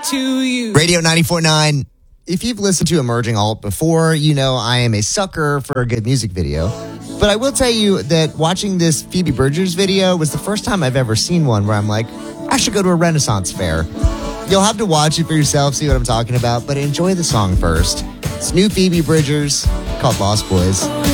to you. Radio 94.9. If you've listened to Emerging Alt before, you know I am a sucker for a good music video. But I will tell you that watching this Phoebe Bridgers video was the first time I've ever seen one where I'm like, I should go to a Renaissance fair. You'll have to watch it for yourself, see what I'm talking about, but enjoy the song first. It's new Phoebe Bridgers called Lost Boys.